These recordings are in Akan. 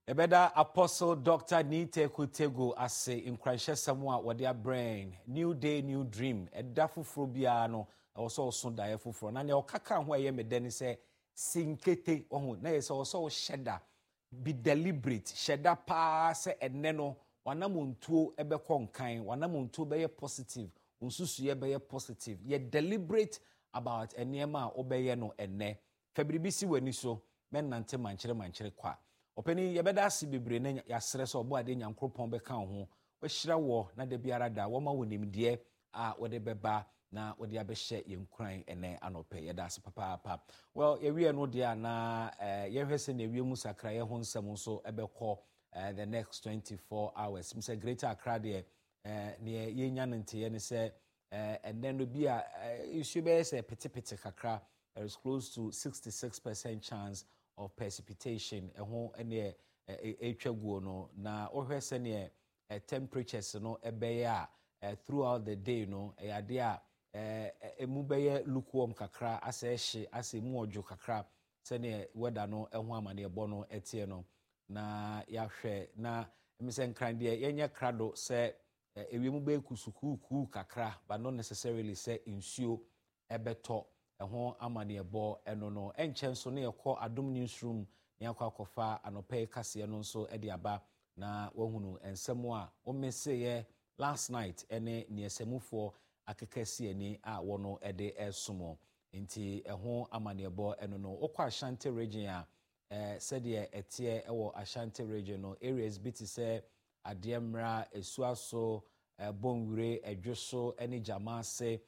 Ebeda Apostle Dr. Nite Kutego ase nkranhye samwa wode brain new day new dream eda foforo bia no also so dae foforo na ne okaka ho aye medani se sinkete ohu na yese also sheda be deliberate sheda pa se enne no wanamontuo ebekọ nkan wanamontuo beye positive unsusuye beye positive ye deliberate about enema obeye no enne fabribisi wani so men nante mankyere kwa openi yebeda asi bebre na yasere so obo ade nyankropon beka ho ohira wo na de biara da wo ma wonimde a wode beba na wode abehye yenkran ene anope yeda asi papa well yewie no dia na yehwese na ewie mu sakra ye ho nsem so ebekọ the next 24 hours mse Greater Accra de ne yenya nte ye ne se and then no bia issue be say petipeti kakra there is close to 66% chance of precipitation ehon ene etwaguo no na ohwese ne temperatures no ebeya throughout the day no eyade a emu beye lukewarm kakra asehye asemu ojo kakra se ne weather no ehon amane ebo no etie no na yahwe na emisen kran de yenye krado se ewiemu be kusukuku kakra but not necessarily se insuo ebeto ehon amane ebo eno no enchenso ne ekọ Adom newsroom ne akọ akofa anope kase no nso ede aba na wahunu ensemo a o meseye last night ene ne esemufo akekasi ani a wono ede esomo nti ehon amane ebo eno no okọ Ashanti region a said ye etie ewo Ashanti region no areas biti se Adiemra Esuaso Bonwure Edwoso eni Jamase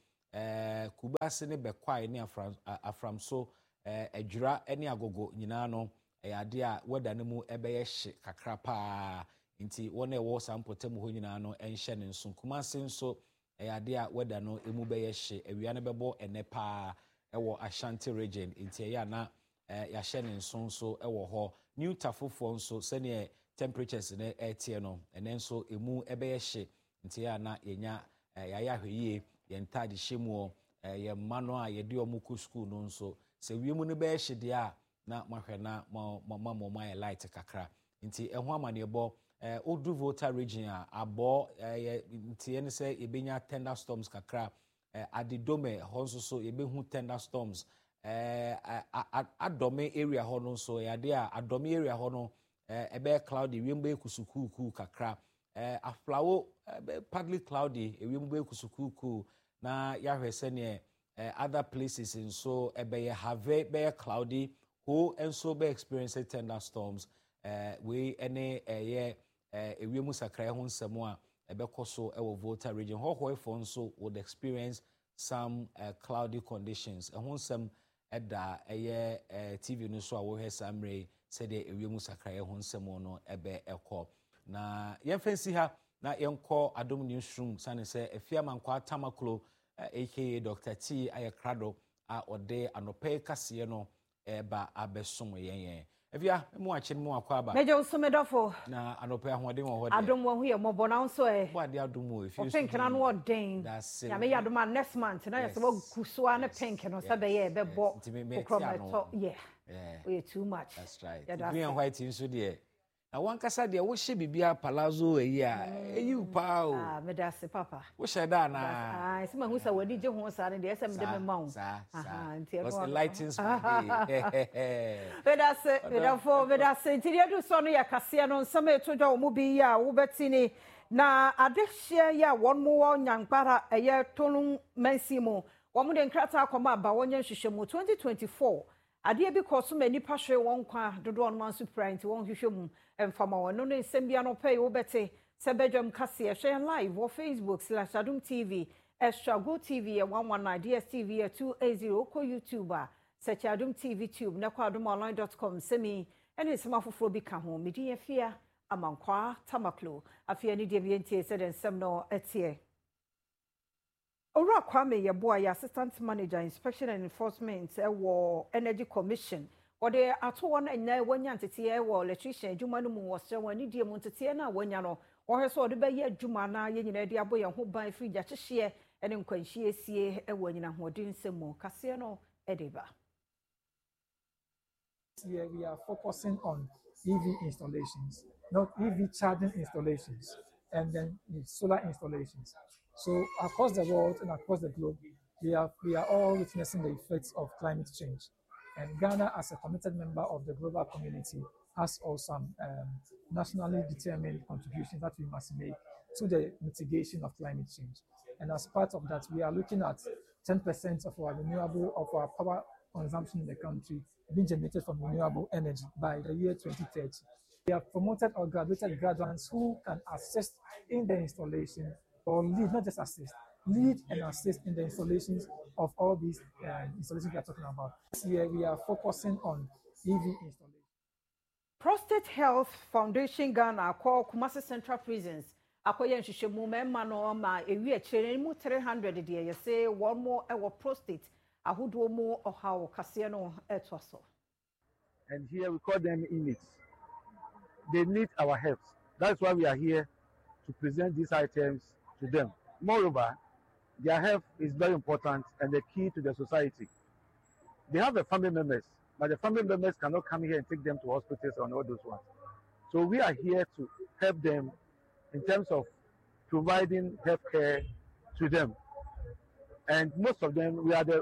Kubase ne bekwai ne aframso Edwura eni Agogo nyina no ade a weda ne mu ebeye hye kakra pa nti wona ewo sampotemu ho nyina no enhye ne nso Kumase nso ade a weda no emu beye hye awia ne bebo ene pa ewo Ashanti region nti ya na ya shene nso ewo ho new tafofo nso sene temperatures ne etie no ene nso emu ebeye hye nti ya na yenya ya hweye ye ntade hyemu ye mano a ye de omuku school no nso se wiemu ne beye hye de a na mahwe na ma light kakra nti eho amane ebo odu Volta region a abo nti ye ne se ebenya thunderstorms kakra adidome ho nso so ebehu thunderstorms Adome area ho no so yade a Adome area ho no ebe cloudy wiembe kusukuku kakra aflawo partly cloudy wiembe kusukuku na yahwese ne other places nso ebe have be cloudy who enso be experience thunderstorms we ene ewiemu sakra ho nsemo a ebe koso ewo Volta region ho for nso would experience some cloudy conditions ho nsem eda TV no so a wo hwe samre said de ewiemu sakra ho nsemo no ebe ekọ na yemfansi ha na yenko Adom newsroom sane se efiama nkwa Atamaklo aka Dr. T Ayakrado a ode anope kase no eba abesom yen efia mu ache mu akwa ba meje usomedofo na anope ahode wo hode Adom wo hu ye mobo na nso bo ade Adom wo efi so pink na no odin ya me yadom next month na yes wo kusoa na pink no se be ye be bo okrometo yeah we too much that's right green and white nso de na wankasa de wo hye bibia palazzo eyi a eyi pa o me da se papa wo hye da na se ma hu sa wadi je ho sa ne de se me de me ma wo nti was enlightening me da se me da se nti de so no ya kase no nsam etodwa wo mu bi ya wo betini na adehye ya won mu wo nyankpara eye tonu mansimo wo mu de nkrata akoma ba wonye hwehwemu 2024 ade bi koso mani pahwe won kwa dodo no man superint won hwehwemu emfama won no nsembia no pay wo bete se bedwam kase share live wo Facebook /Adom TV extra go TV 119 DSTV 280 ko YouTube search Adom TV tube na kwa adomonline.com semi ene sema foforo bi ka ho medi afia amankwa Tamaklo afia ni de bientie se den sem no etie Ora Kwame Yeboa ya Assistant Manager Inspection and Enforcement wo Energy Commission ode ato won anya wanya ntete wo electrician adwuma no mu wo sere wani die mu ntete na wanya no wo hwe ode be ye adwuma na ye nyina de aboye ho ban free ja hyehye ene nkwanhie sie wo nyina hodin semu kase no edeba. We are focusing on EV installations, not EV charging installations, and then solar installations. So across the world and across the globe, we are all witnessing the effects of climate change. And Ghana, as a committed member of the global community, has also some nationally determined contributions that we must make to the mitigation of climate change. And as part of that, we are looking at 10% of our power consumption in the country being generated from renewable energy by the year 2030. We have promoted or graduated graduates who can assist in the installation or lead, not just assist, lead and assist in the installations of all these installations we are talking about. This year, we are focusing on EV installation. Prostate Health Foundation Ghana called Kumasi Central Prisons. Akoye nhwehwemu memma no ma ewi akyere mu 300 de ye say one more ewo prostate ahodo mu ohawo kase no etoso. And here we call them inmates. They need our help. That's why we are here to present these items to them. Moreover, their health is very important and the key to the society. They have the family members, but the family members cannot come here and take them to hospitals and all those ones. So we are here to help them in terms of providing health care to them. And most of them, we are the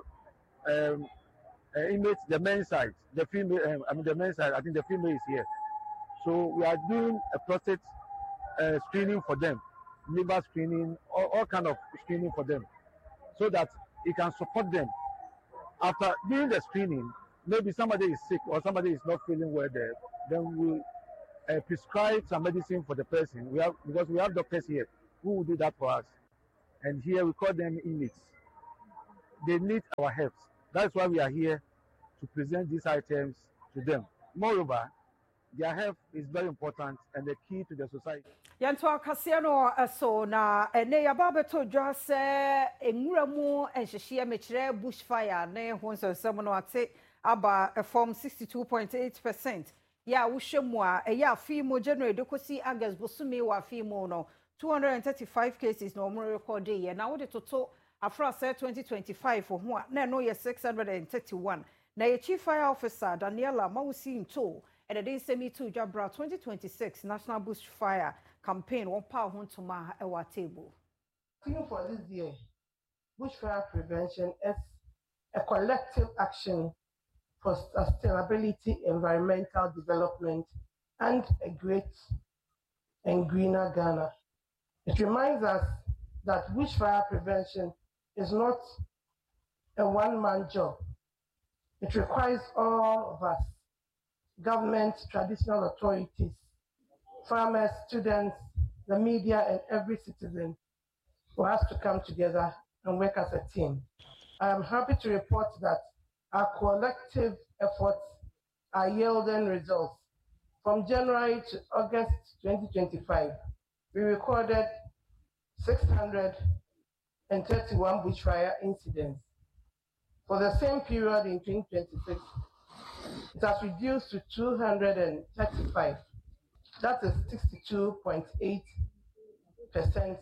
inmates, the men's side, the female, the men's side, I think the female is here. So we are doing a prostate screening for them, liver screening, all kind of screening for them, so that it can support them. After doing the screening, maybe somebody is sick or somebody is not feeling well there, then we prescribe some medicine for the person. Because we have doctors here who will do that for us. And here we call them inmates. They need our help. That's why we are here to present these items to them. Moreover, their health is very important and the key to the society. Yanto akase no so na ene yababeto dwa se enwuramu enhyehyie mekire bushfire ne honsosem no ate aba form 62.8%. Ya wohwemu a eya afimo January dekosi August bosumi wa afimo no 235 cases no mo record ye na wo de toto afra say 2025 ho a na no ye 631 na ye chief fire officer Daniela Mawusi Nto and the semi to Jabra 2026 National Bushfire Campaign one power huntuma ewa table. Theme for this year, bushfire prevention is a collective action for sustainability, environmental development, and a great and greener Ghana. It reminds us that bushfire prevention is not a one-man job. It requires all of us, government, traditional authorities, farmers, students, the media, and every citizen for us to come together and work as a team. I am happy to report that our collective efforts are yielding results. From January to August 2025, we recorded 631 bushfire incidents. For the same period in 2026, it has reduced to 235. That is 62.8%.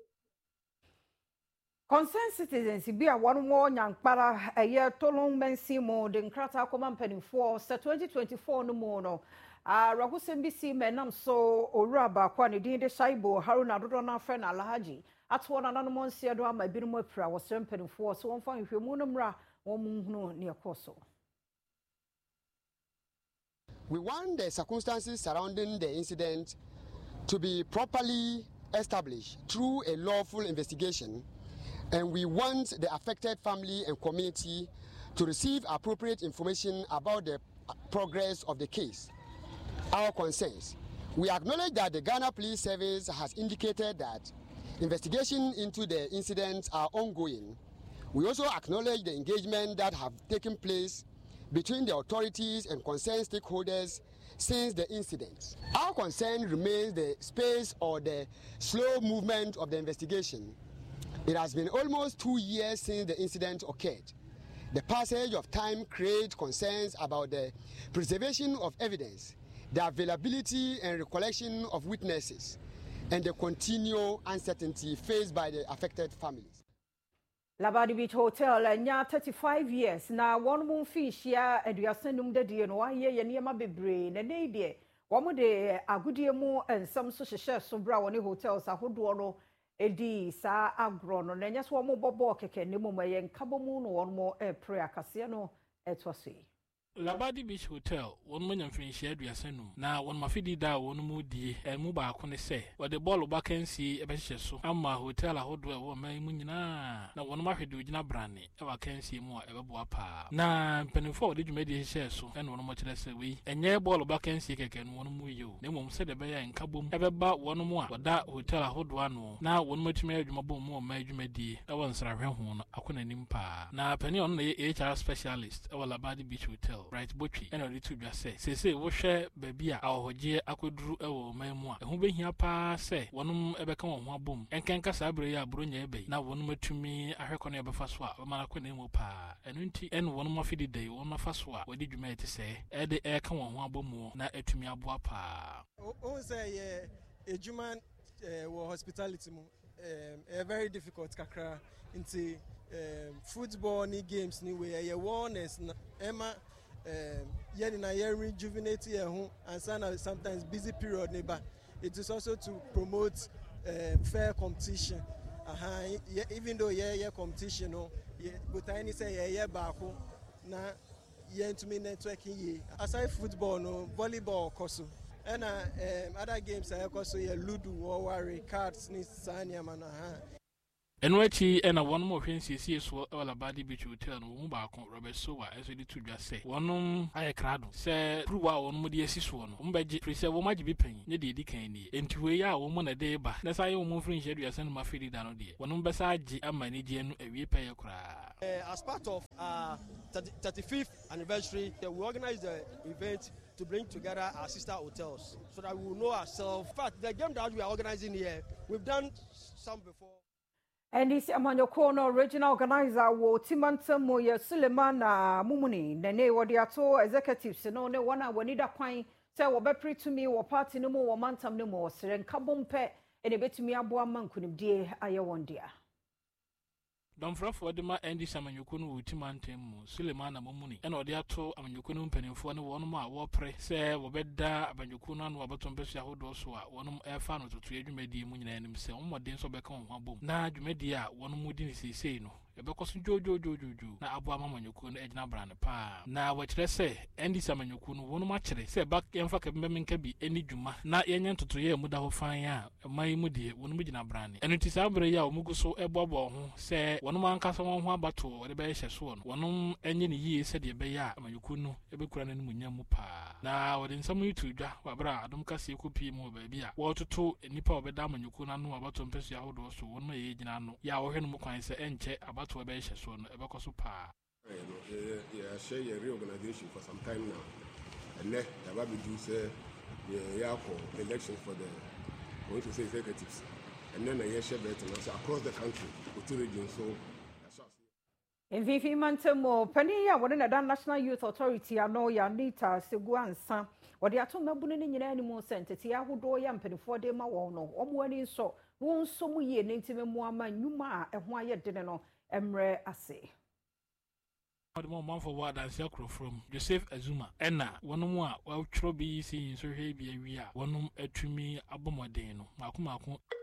Concerned citizens be a one more nyankpara a year tolong mensi mo de nkrata akoma mpanimfo se 2024 no mo no rahusem bisi menam so oraba kwa ne din de Shaibu Haruna dodo na friend Alhaji atwo na nanom nsia do ama binom apira wo se mpanimfo so won fa hwehwemu no mra won hunu ne ekoso. We want the circumstances surrounding the incident to be properly established through a lawful investigation, and we want the affected family and community to receive appropriate information about the progress of the case. Our concerns. We acknowledge that the Ghana Police Service has indicated that investigation into the incidents are ongoing. We also acknowledge the engagement that have taken place between the authorities and concerned stakeholders since the incident. Our concern remains the space or the slow movement of the investigation. It has been almost 2 years since the incident occurred. The passage of time creates concerns about the preservation of evidence, the availability and recollection of witnesses, and the continual uncertainty faced by the affected families. Labadi Beach Hotel nya 35 years na one moon fish ya eduasenum de die no aye ye niema bebre na ne die wɔn de agudie mu nsɛm so hyehyɛ so bra wɔn hotels ahodoɔ no edi saa agro no na nyɛ so wɔn bɔbɔ kɛkɛ ne mu ma yɛ nkabɔ mu no wɔn mo pre akaseɛ no ɛtɔ so yi. Labadi Beach Hotel, one man and French Adriasenum. Now, one mafidi da one moody, and Muba Kone say, what the ball of back and see a best so. Amma hotel a hodwe or my munina. Now, one mafi do jina brandy, ever can see more ever boapa. Now, penny for did you make a share so, and one much less away. And yeah, ball of back and see can one more you. They won't say the bear and kaboom, ever about one more, but that hotel a hodwano. Now, one much marriage mabo more major medi, I once I ran home, I couldn't impa. Now, penny on the HR specialist, our Labadi Beach Hotel. Right botry and ready to just say wo share baby a ahoje akoduru e wo mamu a ho behia pa say wonum ebeka won ho abom enkenka sabre ya bronya ebe na wonum atumi ahwekọ na ebefa so a mara ko na emu pa enu nti en wonum afidi dey wonum afa so a wadi dwuma ete say e de e ka won ho abom na atumi aboa pa o say ye ejuma wo hospitality mu very difficult kakra into football ni games ni we ye awareness na ema yen na yen rejuvenate your and sometimes busy period neighbor. It is also to promote fair competition. Even though competition but I say back na yen to me networking ye aside football no volleyball koso and other games I also ludo or worry cards ni sanya man Enwechi ena one more fancy so all about the beach hotel no mu ba kon Robert Sowa as we to just say wonum aye krado say pruwa won mu de asiso no mbeje pre say wo maji bi pan ne de kan ni enti we ya wo mu na de ba na say wo mu frin shedu ya san ma firi da no de wonum be sa agi amani de no awie pay kra as part of 35th anniversary we organize the event to bring together our sister hotels so that we will know ourselves. In fact, the game that we are organizing here, we've done some before. And this Amanyoko regional organizer wo Timanta Moya Suleiman Mumuni nene wadiato executives no ne wana wanida kwan say wo bepre to me wo party no mo wo mantam no mo sere nkabompe ene betumi aboa mankunimdie aye wondia. Don Frafo de ma Andy Samanyoko no Timantem Suleiman Mumuni and odiato Amanyoko no mpanimfo ne wonum a wo pre say wo beda Amanyoko no no abatompesu ahodo so a wonum efa no tutu adwumadi mu nyina anim se ommodin so beka won ho abom na adwumadi a wonum di ne sesei no ebekoso jojo na abo Amanyoko no egina brane pa na wo kire se Andy Samanyoko no wonum a kire se bak yemfa ka bemmenka bi eni dwuma na yenye ntoto ye mu da ho fan a mai mu die wonum gina brane enu ti sabre ya omuguso ebobo ho se wonum ankasa won ho abato wo de be hye so no wonum enye ne yie se de be ya Amanyoko no ebekura na mu nyam pa na wo de nsam yitu dwa wabra adom kase ekopi mu ba bia wo toto nipa obeda Amanyoko na no abato mpesu ya hodo so wonum ye gina no ya wo hwe no mu kwan se enche abato be hye so no ebekoso pa share your reorganization for some time now and then the baby do say for election for the going to say executives and then I share better across the country to region so Mfifi mantemo pani ya wode na National Youth Authority ano ya Nita Seguansa wode ato mabunu ne nyina ni mu sentete ya hodo ya mpanifo de ma won no omo ani so won so mu ye ne ntime mu ama nnwuma a eho aye de no emre ase the man for what I say from Joseph Azuma ena wonum a wa twro bi si so hwe bi awia wonum atumi abomodin no mako